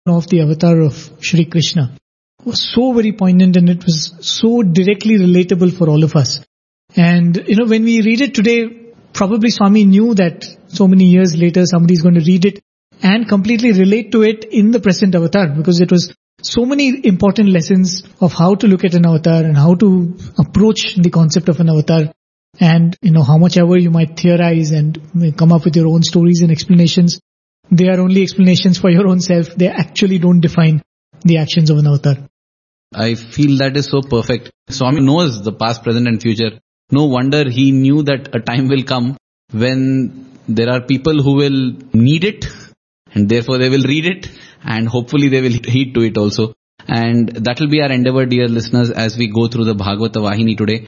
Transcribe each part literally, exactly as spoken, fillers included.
of the avatar of Shri Krishna was so very poignant, and it was so directly relatable for all of us. And, you know, when we read it today, probably Swami knew that so many years later somebody is going to read it and completely relate to it in the present avatar, because it was so many important lessons of how to look at an avatar and how to approach the concept of an avatar. And, you know, how much ever you might theorize and come up with your own stories and explanations, they are only explanations for your own self. They actually don't define the actions of an avatar. I feel that is so perfect. Swami knows the past, present and future. No wonder he knew that a time will come when there are people who will need it, and therefore they will read it, and hopefully they will heed to it also. And that will be our endeavor, dear listeners, as we go through the Bhagavata Vahini today.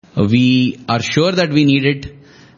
We are sure that we need it,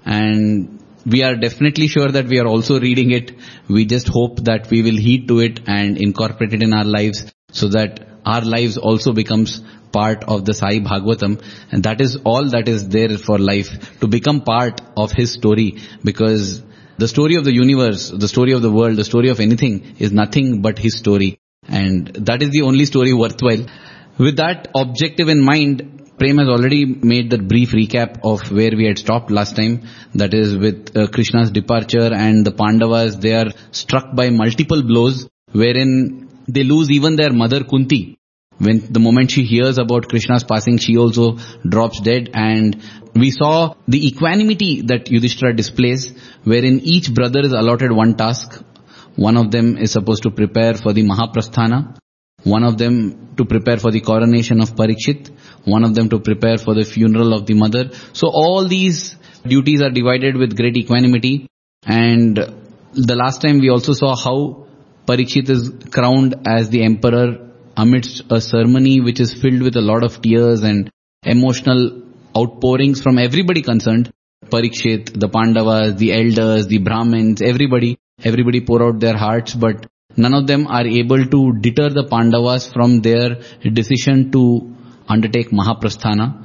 and we are definitely sure that we are also reading it. We just hope that we will heed to it and incorporate it in our lives, so that our lives also becomes part of the Sai Bhagavatam. And that is all that is there for life, to become part of his story. Because the story of the universe, the story of the world, the story of anything is nothing but his story. And that is the only story worthwhile. With that objective in mind, Prem has already made the brief recap of where we had stopped last time. That is with uh, Krishna's departure, and the Pandavas, they are struck by multiple blows, wherein they lose even their mother Kunti. When the moment she hears about Krishna's passing, she also drops dead. And we saw the equanimity that Yudhishthira displays, wherein each brother is allotted one task. One of them is supposed to prepare for the Mahaprasthana. One of them to prepare for the coronation of Parikshit. One of them to prepare for the funeral of the mother. So all these duties are divided with great equanimity. And the last time we also saw how Parikshit is crowned as the emperor amidst a ceremony which is filled with a lot of tears and emotional outpourings from everybody concerned. Parikshit, the Pandavas, the elders, the Brahmins, everybody, everybody pour out their hearts, but none of them are able to deter the Pandavas from their decision to undertake Mahaprasthana.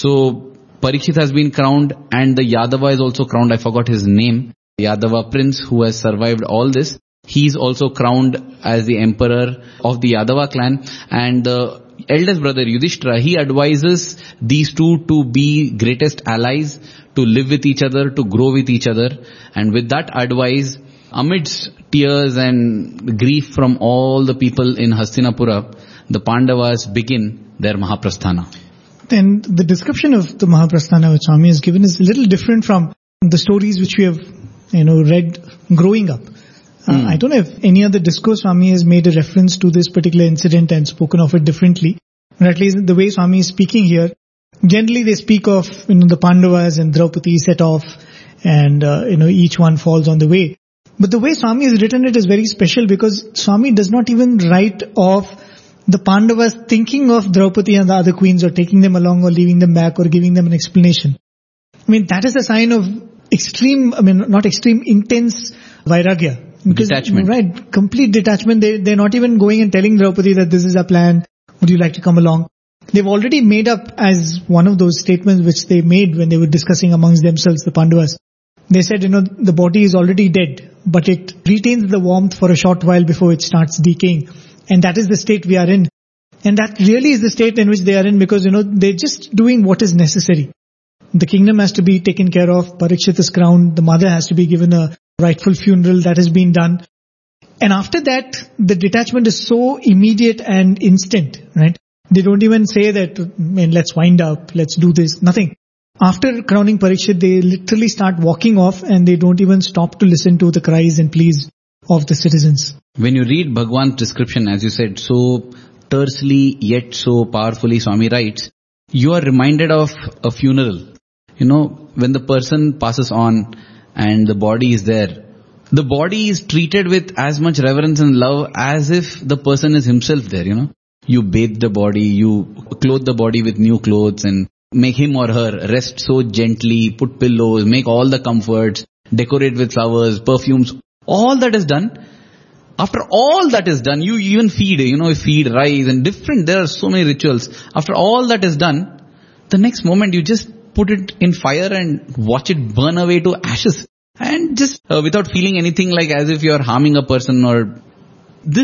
So Parikshit has been crowned, and the Yadava is also crowned. I forgot his name. Yadava prince who has survived all this. He is also crowned as the emperor of the Yadava clan. And the eldest brother Yudhishthira, he advises these two to be greatest allies, to live with each other, to grow with each other. And with that advice, amidst tears and grief from all the people in Hastinapura, the Pandavas begin their Mahaprasthana. Then the description of the Mahaprasthana which Swami has given is a little different from the stories which we have, you know, read growing up. Uh, mm. I don't know if any other discourse Swami has made a reference to this particular incident and spoken of it differently. But at least the way Swami is speaking here, generally they speak of, you know, the Pandavas and Draupadi set off, and, uh, you know, each one falls on the way. But the way Swami has written it is very special, because Swami does not even write of the Pandavas thinking of Draupadi and the other queens, or taking them along, or leaving them back, or giving them an explanation. I mean, that is a sign of extreme, I mean, not extreme, intense Vairagya. Because, detachment. Right, complete detachment. They, they're not even going and telling Draupadi that this is our plan. Would you like to come along? They've already made up, as one of those statements which they made when they were discussing amongst themselves, the Pandavas. They said, you know, the body is already dead, but it retains the warmth for a short while before it starts decaying. And that is the state we are in. And that really is the state in which they are in, because, you know, they're just doing what is necessary. The kingdom has to be taken care of. Parikshit is crowned. The mother has to be given a rightful funeral. That has been done. And after that, the detachment is so immediate and instant, right? They don't even say that, man, let's wind up, let's do this. Nothing. After crowning Parikshit, they literally start walking off, and they don't even stop to listen to the cries and pleas of the citizens. When you read Bhagwan's description, as you said, so tersely yet so powerfully, Swami writes, you are reminded of a funeral. You know, when the person passes on and the body is there, the body is treated with as much reverence and love as if the person is himself there, you know. You bathe the body, you clothe the body with new clothes, and make him or her rest so gently, put pillows, make all the comforts, decorate with flowers, perfumes. All that is done. After all that is done, you even feed, you know, feed rice and different, there are so many rituals. After all that is done, the next moment you just put it in fire and watch it burn away to ashes. And just uh, without feeling anything like as if you are harming a person, or this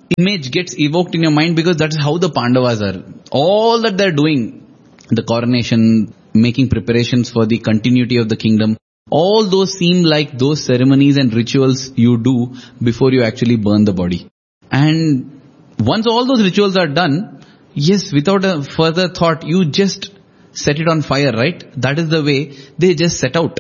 image gets evoked in your mind because that's how the Pandavas are. All that they're doing, the coronation, making preparations for the continuity of the kingdom, all those seem like those ceremonies and rituals you do before you actually burn the body. And once all those rituals are done, yes, without a further thought, you just set it on fire, right? That is the way they just set out.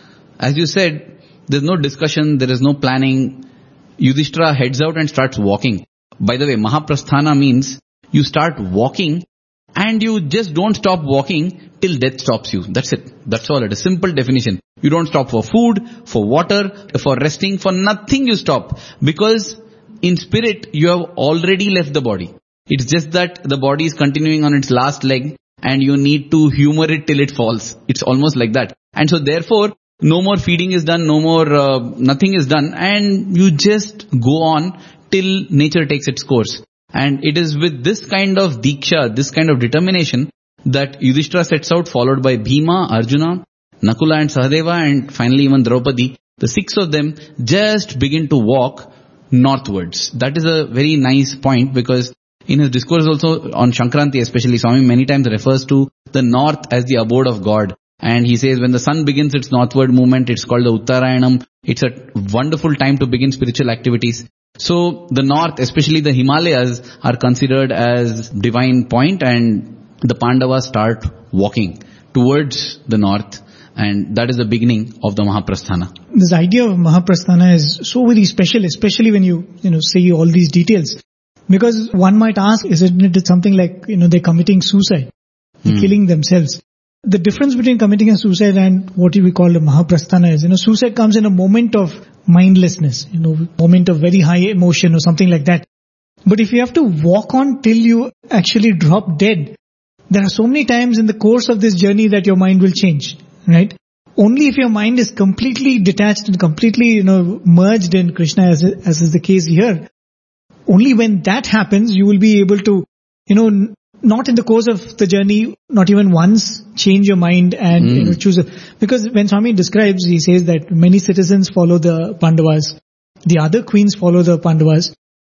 As you said, there's no discussion, there is no planning. Yudhishthira heads out and starts walking. By the way, Mahaprasthana means you start walking and you just don't stop walking till death stops you. That's it. That's all. It is simple definition. You don't stop for food, for water, for resting, for nothing you stop. Because in spirit, you have already left the body. It's just that the body is continuing on its last leg and you need to humor it till it falls. It's almost like that. And so therefore, no more feeding is done, no more, uh, nothing is done, and you just go on till nature takes its course. And it is with this kind of diksha, this kind of determination, that Yudhishthira sets out, followed by Bhima, Arjuna, Nakula and Sahadeva, and finally even Draupadi. The six of them just begin to walk northwards. That is a very nice point, because in his discourse also on Shankranti especially, Swami many times refers to the north as the abode of God. And he says when the sun begins its northward movement, it's called the Uttarayanam. It's a wonderful time to begin spiritual activities. So the north, especially the Himalayas, are considered as divine point, and the Pandavas start walking towards the north. And that is the beginning of the Mahaprasthana. This idea of Mahaprasthana is so very special, especially when you, you know, say all these details. Because one might ask, isn't it something like, you know, they're committing suicide, they're hmm. killing themselves? The difference between committing a suicide and what we call a Mahaprasthana is, you know, suicide comes in a moment of mindlessness, you know, moment of very high emotion or something like that. But if you have to walk on till you actually drop dead, there are so many times in the course of this journey that your mind will change, right? Only if your mind is completely detached and completely, you know, merged in Krishna, as, as is the case here, only when that happens, you will be able to, you know, not in the course of the journey, not even once, change your mind and mm. you know, choose a... Because when Swami describes, he says that many citizens follow the Pandavas, the other queens follow the Pandavas.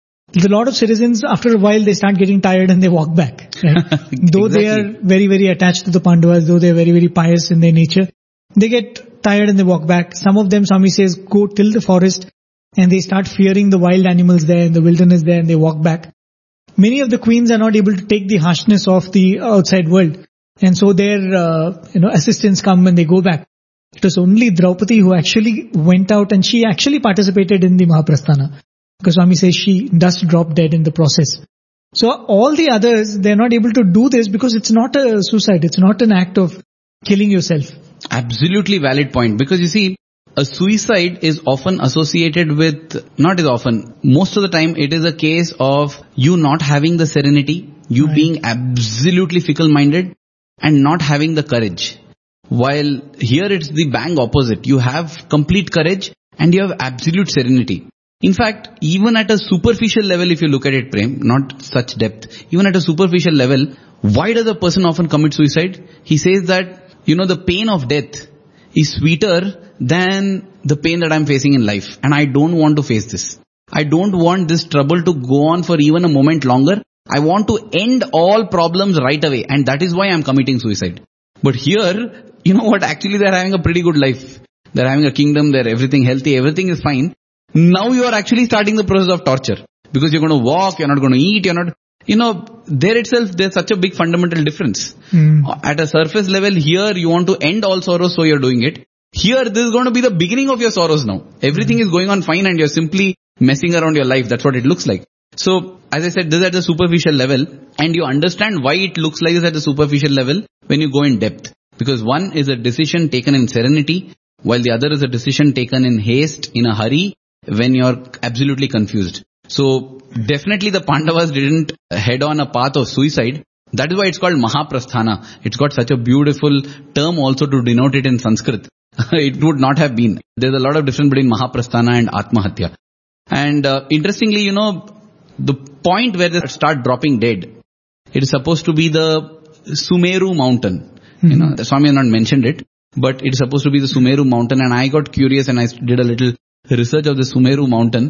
A lot of citizens, after a while, they start getting tired and they walk back. Right? Exactly. Though they are very, very attached to the Pandavas, though they are very, very pious in their nature, they get tired and they walk back. Some of them, Swami says, go till the forest and they start fearing the wild animals there and the wilderness there and they walk back. Many of the queens are not able to take the harshness of the outside world, and so their uh, you know assistants come and they go back. It was only Draupadi who actually went out, and she actually participated in the Mahaprasthana, because Swami says she does drop dead in the process. So all the others, they're not able to do this because it's not a suicide, it's not an act of killing yourself. Absolutely valid point, because you see, a suicide is often associated with, not as often, most of the time it is a case of you not having the serenity, you right. being absolutely fickle-minded and not having the courage. While here it's the bang opposite. You have complete courage and you have absolute serenity. In fact, even at a superficial level, if you look at it, Prem, not such depth, even at a superficial level, why does a person often commit suicide? He says that, you know, the pain of death is sweeter than the pain that I'm facing in life. And I don't want to face this. I don't want this trouble to go on for even a moment longer. I want to end all problems right away. And that is why I'm committing suicide. But here, you know what, actually they're having a pretty good life. They're having a kingdom, they're everything healthy, everything is fine. Now you are actually starting the process of torture. Because you're going to walk, you're not going to eat, you're not... You know, there itself, there's such a big fundamental difference. Mm. At a surface level, here you want to end all sorrows, so you're doing it. Here, this is going to be the beginning of your sorrows now. Everything mm. is going on fine and you're simply messing around your life. That's what it looks like. So, as I said, this is at the superficial level. And you understand why it looks like this at the superficial level when you go in depth. Because one is a decision taken in serenity, while the other is a decision taken in haste, in a hurry, when you're absolutely confused. So, definitely the Pandavas didn't head on a path of suicide. That is why it's called Mahaprasthana. It's got such a beautiful term also to denote it in Sanskrit. It would not have been. There's a lot of difference between Mahaprasthana and Atmahatya. And uh, interestingly, you know, the point where they start dropping dead, it is supposed to be the Sumeru mountain. Mm-hmm. You know, the Swami has not mentioned it, but it is supposed to be the Sumeru mountain. And I got curious and I did a little research of the Sumeru mountain.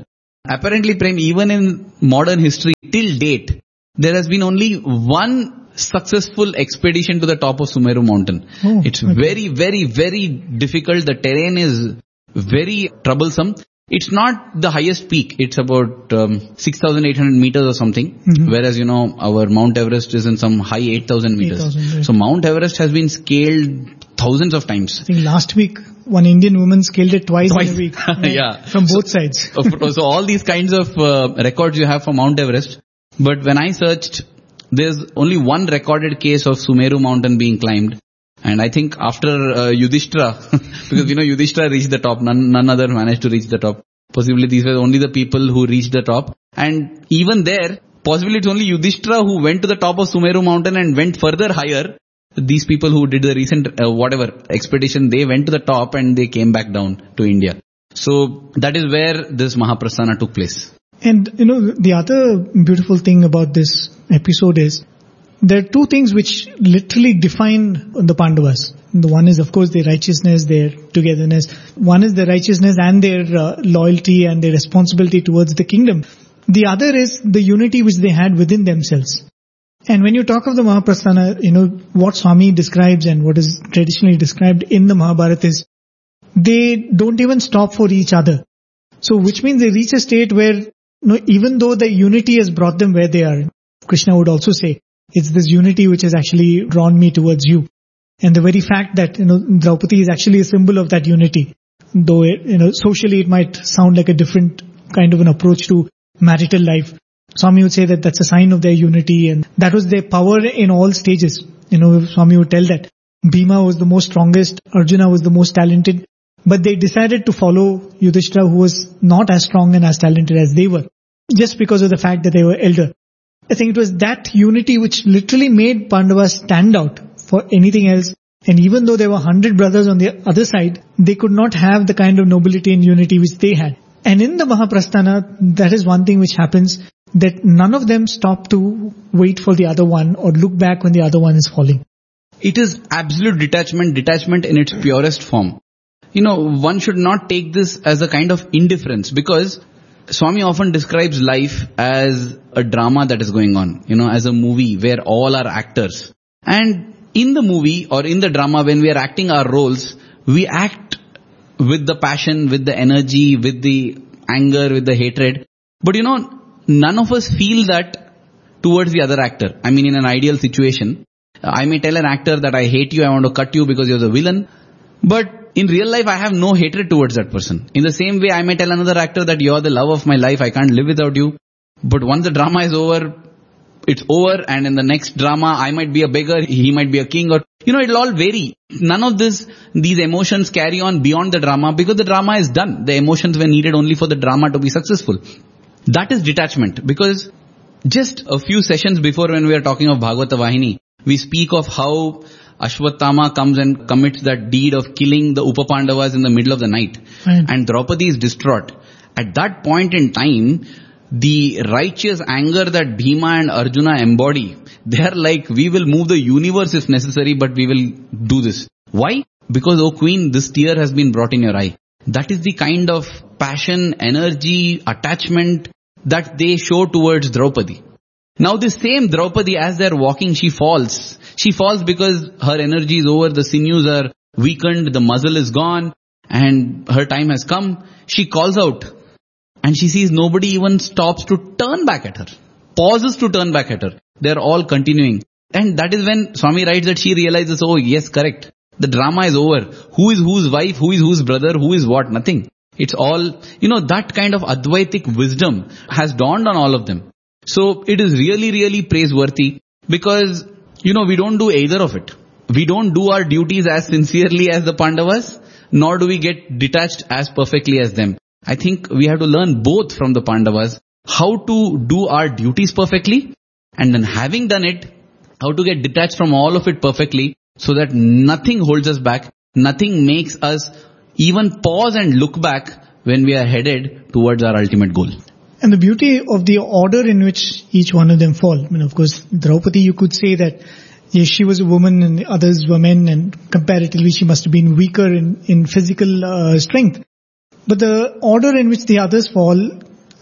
Apparently, Prem, even in modern history, till date, there has been only one successful expedition to the top of Sumeru mountain. Oh, it's okay. very, very, very difficult. The terrain is very troublesome. It's not the highest peak. It's about um, six thousand eight hundred meters or something. Mm-hmm. Whereas, you know, our Mount Everest is in some high eight thousand meters. eight thousand, right. So Mount Everest has been scaled thousands of times. I think last week, one Indian woman scaled it twice, twice. in a week. Right? Yeah. From both so, sides. So all these kinds of uh, records you have for Mount Everest. But when I searched, there's only one recorded case of Sumeru mountain being climbed. And I think after uh, Yudhishthira, because you know Yudhishthira reached the top, none, none other managed to reach the top. Possibly these were only the people who reached the top. And even there, possibly it's only Yudhishthira who went to the top of Sumeru mountain and went further higher. These people who did the recent, uh, whatever, expedition, they went to the top and they came back down to India. So that is where this Mahaprasthana took place. And you know, the other beautiful thing about this episode is, there are two things which literally define the Pandavas. The one is, of course, their righteousness, their togetherness. One is their righteousness and their uh, loyalty and their responsibility towards the kingdom. The other is the unity which they had within themselves. And when you talk of the Mahaprasthana, you know, what Swami describes and what is traditionally described in the Mahabharata is, they don't even stop for each other. So which means they reach a state where, you know, even though the unity has brought them where they are, Krishna would also say, it's this unity which has actually drawn me towards you. And the very fact that, you know, Draupadi is actually a symbol of that unity. Though, it, you know, socially it might sound like a different kind of an approach to marital life. Swami would say that that's a sign of their unity, and that was their power in all stages. You know, Swami would tell that Bhima was the most strongest, Arjuna was the most talented, but they decided to follow Yudhishthira, who was not as strong and as talented as they were, just because of the fact that they were elder. I think it was that unity which literally made Pandavas stand out for anything else. And even though there were hundred brothers on the other side, they could not have the kind of nobility and unity which they had. And in the Mahaprasthana, that is one thing which happens, that none of them stop to wait for the other one or look back when the other one is falling. It is absolute detachment, detachment in its purest form. You know, one should not take this as a kind of indifference, because Swami often describes life as a drama that is going on, you know, as a movie where all are actors. And in the movie or in the drama, when we are acting our roles, we act with the passion, with the energy, with the anger, with the hatred. But you know, none of us feel that towards the other actor. I mean, in an ideal situation, I may tell an actor that I hate you, I want to cut you because you're the villain. But in real life, I have no hatred towards that person. In the same way, I may tell another actor that you're the love of my life, I can't live without you. But once the drama is over, it's over, and in the next drama, I might be a beggar, he might be a king, or, you know, it'll all vary. None of this, these emotions carry on beyond the drama, because the drama is done. The emotions were needed only for the drama to be successful. That is detachment, because just a few sessions before, when we are talking of Bhagavata Vahini, we speak of how Ashwatthama comes and commits that deed of killing the Upapandavas in the middle of the night. Right. And Draupadi is distraught. At that point in time, the righteous anger that Bhima and Arjuna embody, they are like, we will move the universe if necessary, but we will do this. Why? Because, oh queen, this tear has been brought in your eye. That is the kind of passion, energy, attachment that they show towards Draupadi. Now this same Draupadi, as they're walking, she falls. She falls because her energy is over, the sinews are weakened, the muzzle is gone, and her time has come. She calls out, and she sees nobody even stops to turn back at her, pauses to turn back at her. They're all continuing. And that is when Swami writes that she realizes, oh yes, correct. The drama is over. Who is whose wife? Who is whose brother? Who is what? Nothing. It's all, you know, that kind of Advaitic wisdom has dawned on all of them. So it is really, really praiseworthy, because, you know, we don't do either of it. We don't do our duties as sincerely as the Pandavas, nor do we get detached as perfectly as them. I think we have to learn both from the Pandavas, how to do our duties perfectly, and then having done it, how to get detached from all of it perfectly, so that nothing holds us back, nothing makes us even pause and look back when we are headed towards our ultimate goal. And the beauty of the order in which each one of them fall. I mean, of course, Draupadi, you could say that, yes, she was a woman and the others were men, and comparatively she must have been weaker in, in physical uh, strength. But the order in which the others fall,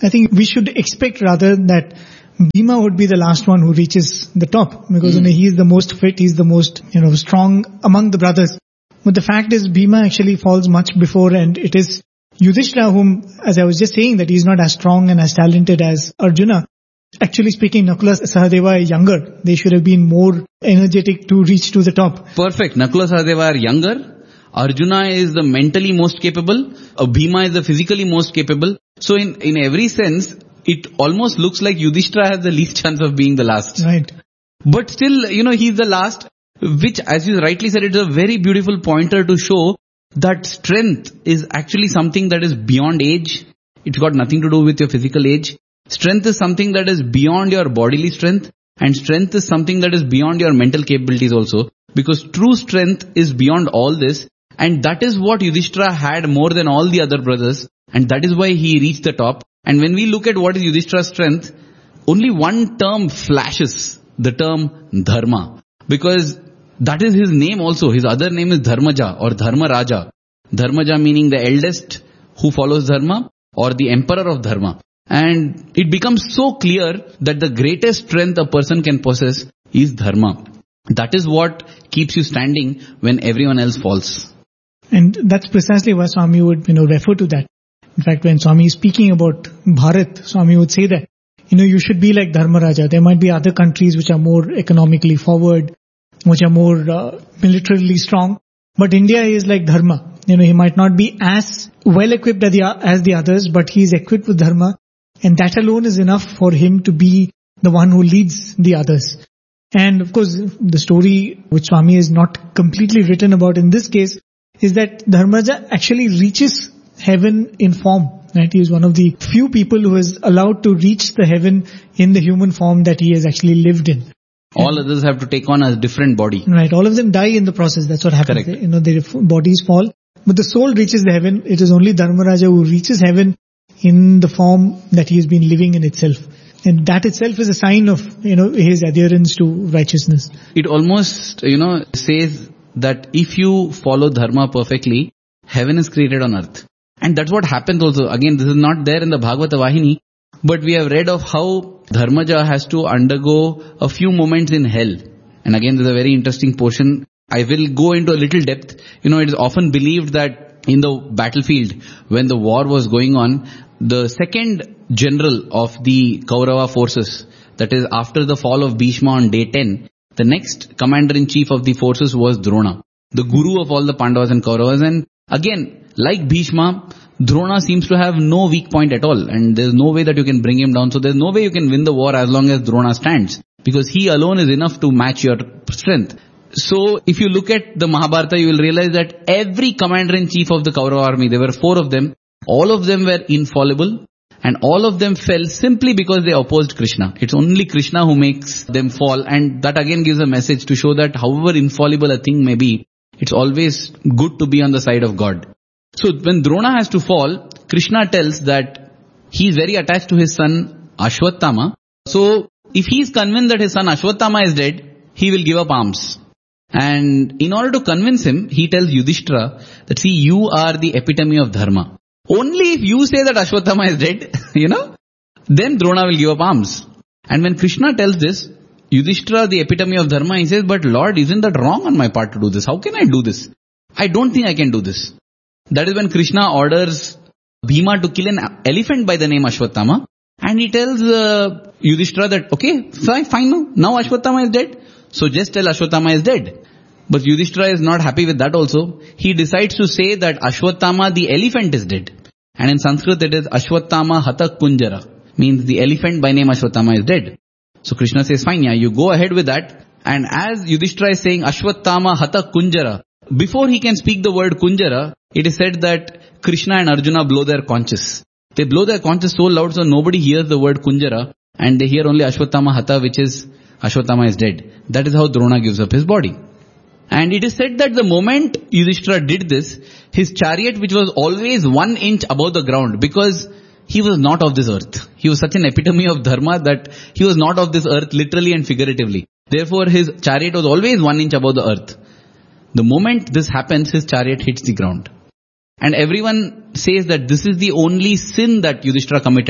I think we should expect rather that Bhima would be the last one who reaches the top, because mm. you know, he is the most fit, he's the most, you know, strong among the brothers. But the fact is, Bhima actually falls much before, and it is Yudhishthira whom, as I was just saying, that he's not as strong and as talented as Arjuna. Actually speaking, Nakula, Sahadeva are younger. They should have been more energetic to reach to the top. Perfect. Nakula, Sahadeva are younger. Arjuna is the mentally most capable. Uh, Bhima is the physically most capable. So in, in every sense, it almost looks like Yudhishthira has the least chance of being the last. Right. But still, you know, he's the last, which, as you rightly said, it's a very beautiful pointer to show that strength is actually something that is beyond age. It's got nothing to do with your physical age. Strength is something that is beyond your bodily strength, and strength is something that is beyond your mental capabilities also, because true strength is beyond all this, and that is what Yudhishthira had more than all the other brothers, and that is why he reached the top. And when we look at what is Yudhishthira's strength, only one term flashes, the term Dharma, because that is his name also. His other name is Dharmaja or Dharma Raja. Dharmaja meaning the eldest who follows Dharma, or the emperor of Dharma. And it becomes so clear that the greatest strength a person can possess is Dharma. That is what keeps you standing when everyone else falls. And that's precisely why Swami would, you know, refer to that. In fact, when Swami is speaking about Bharat, Swami would say that, you know, you should be like Dharmaraja. There might be other countries which are more economically forward, which are more uh, militarily strong. But India is like Dharma. You know, he might not be as well equipped as the, as the others, but he is equipped with Dharma. And that alone is enough for him to be the one who leads the others. And of course, the story which Swami is not completely written about in this case is that Dharmaraja actually reaches heaven in form. Right? He is one of the few people who is allowed to reach the heaven in the human form that he has actually lived in. All and others have to take on a different body. Right. All of them die in the process. That's what happens. Correct. You know, their bodies fall. But the soul reaches the heaven. It is only Dharmaraja who reaches heaven in the form that he has been living in itself. And that itself is a sign of, you know, his adherence to righteousness. It almost, you know, says that if you follow Dharma perfectly, heaven is created on earth. And that's what happens also. Again, this is not there in the Bhagavata Vahini, but we have read of how Dharmaja has to undergo a few moments in hell. And again, this is a very interesting portion. I will go into a little depth. You know, it is often believed that in the battlefield, when the war was going on, the second general of the Kaurava forces, that is after the fall of Bhishma on day ten, the next commander-in-chief of the forces was Drona, the guru of all the Pandavas and Kauravas. And again, like Bhishma, Drona seems to have no weak point at all, and there's no way that you can bring him down. So there's no way you can win the war as long as Drona stands, because he alone is enough to match your strength. So if you look at the Mahabharata, you will realize that every commander-in-chief of the Kaurava army, there were four of them, all of them were infallible, and all of them fell simply because they opposed Krishna. It's only Krishna who makes them fall, and that again gives a message to show that however infallible a thing may be, it's always good to be on the side of God. So when Drona has to fall, Krishna tells that he is very attached to his son Ashwatthama. So if he is convinced that his son Ashwatthama is dead, he will give up arms. And in order to convince him, he tells Yudhishthira that, see, you are the epitome of Dharma. Only if you say that Ashwatthama is dead, you know, then Drona will give up arms. And when Krishna tells this, Yudhishthira, the epitome of Dharma, he says, but Lord, isn't that wrong on my part to do this? How can I do this? I don't think I can do this. That is when Krishna orders Bhima to kill an elephant by the name Ashwatthama. And he tells uh, Yudhishthira that, okay, fine, fine now. Now Ashwatthama is dead. So just tell Ashwatthama is dead. But Yudhishthira is not happy with that also. He decides to say that Ashwatthama, the elephant, is dead. And in Sanskrit it is Ashwatthama Hata Kunjara. Means the elephant by name Ashwatthama is dead. So Krishna says, fine, yeah, you go ahead with that. And as Yudhishthira is saying Ashwatthama Hata Kunjara, before he can speak the word Kunjara, it is said that Krishna and Arjuna blow their conches. They blow their conches so loud so nobody hears the word Kunjara, and they hear only Ashwatthama Hata, which is Ashwatthama is dead. That is how Drona gives up his body. And it is said that the moment Yudhishthira did this, his chariot, which was always one inch above the ground, because he was not of this earth. He was such an epitome of Dharma that he was not of this earth literally and figuratively. Therefore his chariot was always one inch above the earth. The moment this happens, his chariot hits the ground. And everyone says that this is the only sin that Yudhishthira committed,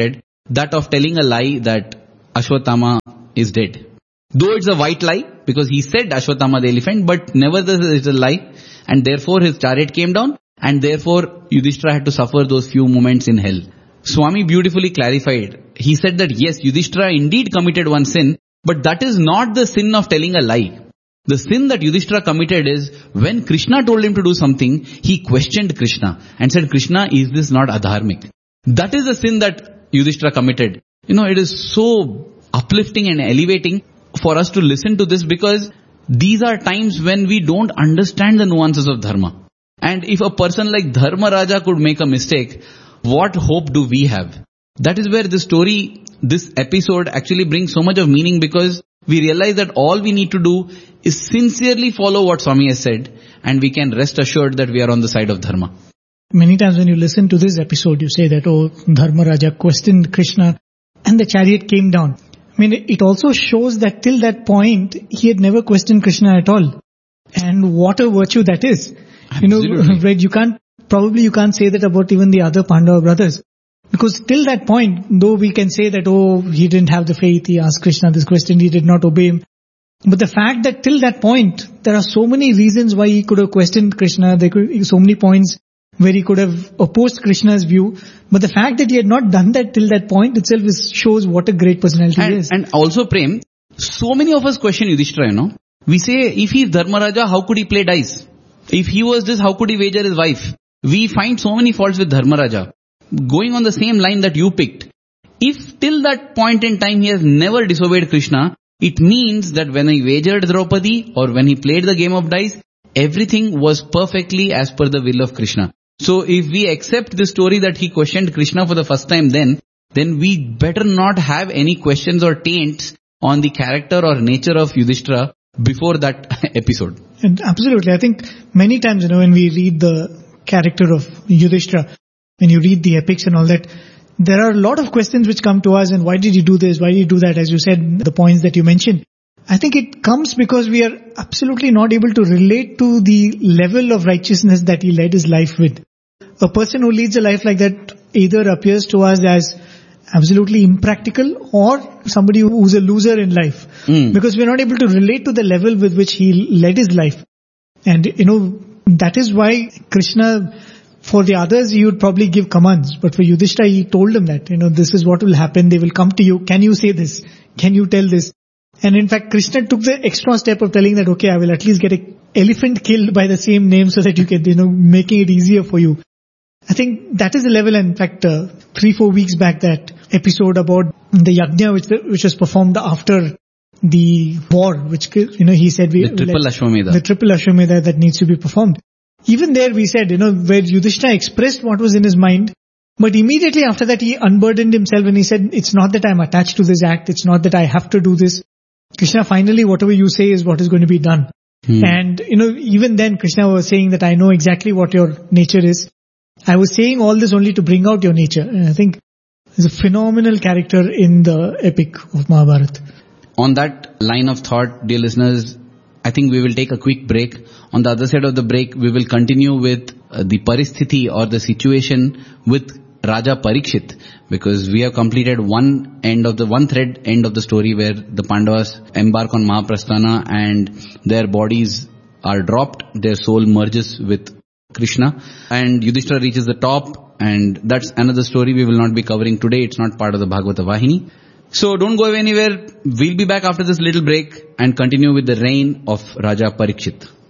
that of telling a lie that Ashwatthama is dead. Though it's a white lie, because he said Ashwatthama the elephant, but nevertheless it's a lie, and therefore his chariot came down, and therefore Yudhishthira had to suffer those few moments in hell. Swami beautifully clarified. He said that yes, Yudhishthira indeed committed one sin, but that is not the sin of telling a lie. The sin that Yudhishthira committed is when Krishna told him to do something, he questioned Krishna and said, Krishna, is this not adharmic? That is the sin that Yudhishthira committed. You know, it is so uplifting and elevating for us to listen to this, because these are times when we don't understand the nuances of dharma. And if a person like Dharmaraja could make a mistake, what hope do we have? That is where the story, this episode actually brings so much of meaning, because we realize that all we need to do is sincerely follow what Swami has said, and we can rest assured that we are on the side of dharma. Many times when you listen to this episode, you say that, oh, Dharmaraja questioned Krishna and the chariot came down. I mean, it also shows that till that point, he had never questioned Krishna at all. And what a virtue that is. Absolutely. You know, right, you can't, probably you can't say that about even the other Pandava brothers. Because till that point, though we can say that, oh, he didn't have the faith, he asked Krishna this question, he did not obey him. But the fact that till that point, there are so many reasons why he could have questioned Krishna, there could so many points where he could have opposed Krishna's view. But the fact that he had not done that till that point itself is, shows what a great personality and, he is. And also, Prem, so many of us question Yudhishthira, you know. We say, if he is Dharmaraja, how could he play dice? If he was this, how could he wager his wife? We find so many faults with Dharmaraja. Going on the same line that you picked, if till that point in time he has never disobeyed Krishna, it means that when he wagered Draupadi or when he played the game of dice, everything was perfectly as per the will of Krishna. So if we accept this story that he questioned Krishna for the first time then, then we better not have any questions or taints on the character or nature of Yudhishthira before that episode. And absolutely. I think many times, you know, when we read the character of Yudhishthira, when you read the epics and all that, there are a lot of questions which come to us, and why did you do this? Why did you do that? As you said, the points that you mentioned. I think it comes because we are absolutely not able to relate to the level of righteousness that he led his life with. A person who leads a life like that either appears to us as absolutely impractical or somebody who's a loser in life. Mm. Because we're not able to relate to the level with which he led his life. And, you know, that is why Krishna, for the others, he would probably give commands. But for Yudhishthira, he told him that, you know, this is what will happen. They will come to you. Can you say this? Can you tell this? And in fact, Krishna took the extra step of telling that, okay, I will at least get an elephant killed by the same name so that you can, you know, making it easier for you. I think that is the level. In fact, uh, three, four weeks back, that episode about the yajna which, which was performed after the war, which, you know, he said we, the triple Ashwamedha. The triple Ashwamedha that needs to be performed. Even there we said, you know, where Yudhishthira expressed what was in his mind, but immediately after that he unburdened himself and he said, it's not that I'm attached to this act, it's not that I have to do this. Krishna, finally whatever you say is what is going to be done. Hmm. And, you know, even then Krishna was saying that I know exactly what your nature is. I was saying all this only to bring out your nature. And I think he's a phenomenal character in the epic of Mahabharata. On that line of thought, dear listeners, I think we will take a quick break. On the other side of the break, we will continue with uh, the paristhiti or the situation with Raja Parikshit, because we have completed one end of the, one thread end of the story where the Pandavas embark on Mahaprasthana and their bodies are dropped, their soul merges with Krishna, and Yudhishthira reaches the top, and that's another story we will not be covering today. It's not part of the Bhagavata Vahini. So don't go anywhere. We'll be back after this little break and continue with the reign of Raja Parikshit.